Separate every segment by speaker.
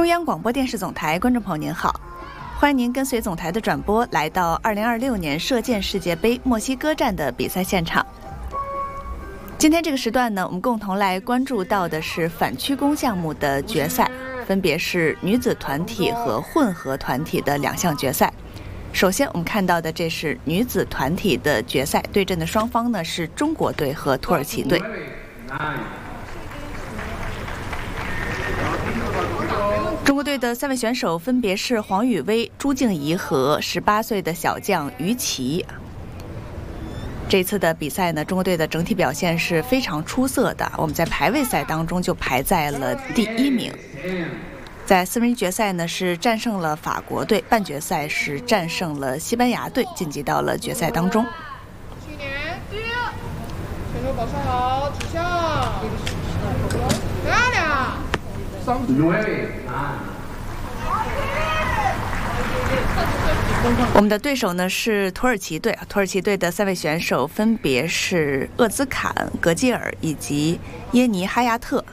Speaker 1: 中央广播电视总台观众朋友您好，欢迎您跟随总台的转播来到2026年射箭世界杯墨西哥站的比赛现场。今天这个时段呢，我们共同来关注到的是反曲弓项目的决赛，分别是女子团体和混合团体的2项决赛。首先我们看到的这是女子团体的决赛，对阵的双方呢是中国队和土耳其队。中国队的3位选手分别是黄雨薇、朱静怡和18岁的小将于琦。这次的比赛呢，中国队的整体表现是非常出色的，我们在排位赛当中就排在了第1名。在4分之一决赛呢是战胜了法国队，半决赛是战胜了西班牙队，晋级到了决赛当中。
Speaker 2: 去年选手保持好，指向，漂亮。
Speaker 1: 我们的对手呢是土耳其队，土耳其队的3位选手分别是厄兹坎、格基尔以及耶尼哈亚特。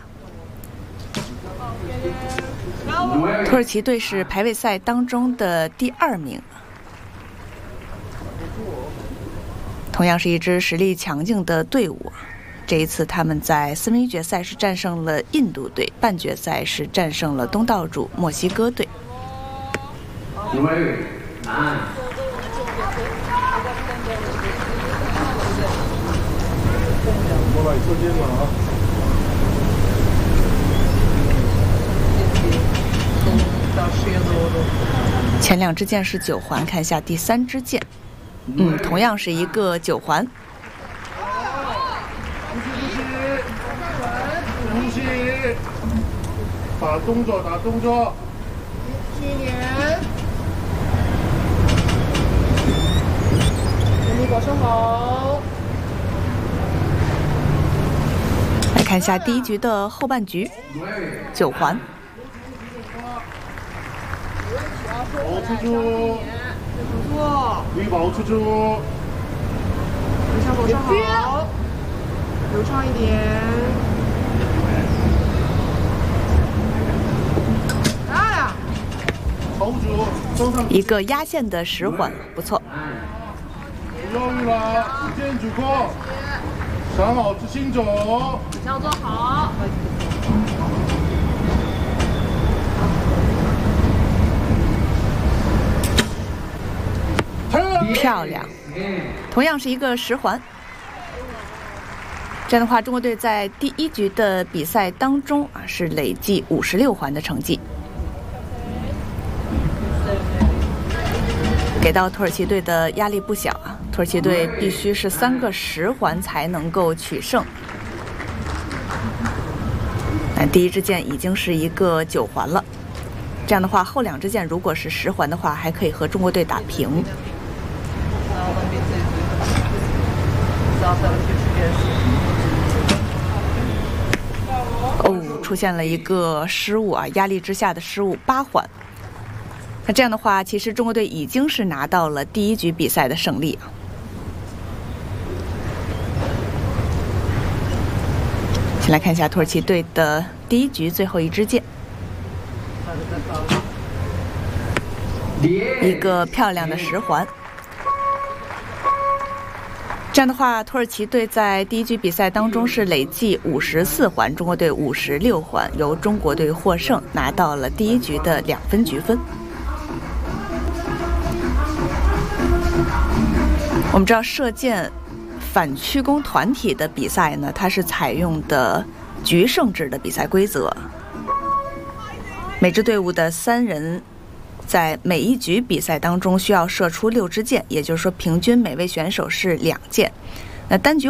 Speaker 1: 土耳其队是排位赛当中的第2名，同样是一支实力强劲的队伍。这一次他们在4分之一决赛是战胜了印度队，半决赛是战胜了东道主墨西哥队。前2支箭是9环，看一下第3支箭，同样是一个9环。
Speaker 3: 打动作，打动作。
Speaker 2: 去年，全力保持好。
Speaker 1: 来看一下第1局的后半局，9环。
Speaker 3: 保持住，力保持住。
Speaker 2: 等下保持好，流畅一点。
Speaker 1: 一个压线的10环，不错。
Speaker 3: 不犹豫了，时间主控，想好执行走，
Speaker 2: 要做好。
Speaker 1: 漂亮，同样是一个10环。这样的话，中国队在第1局的比赛当中是累计56环的成绩。给到土耳其队的压力不小啊，土耳其队必须是3个10环才能够取胜。那第1支箭已经是一个9环了，这样的话后2支箭如果是10环的话，还可以和中国队打平。出现了一个失误啊，压力之下的失误，8环。那这样的话，其实中国队已经是拿到了第1局比赛的胜利啊。先来看一下土耳其队的第1局最后1支箭，一个漂亮的10环。这样的话，土耳其队在第1局比赛当中是累计54环，中国队56环，由中国队获胜，拿到了第1局的2分局分。我们知道射箭反曲弓团体的比赛呢，它是采用的局胜制的比赛规则，每支队伍的3人在每1局比赛当中需要射出6支箭，也就是说平均每位选手是2箭。那单局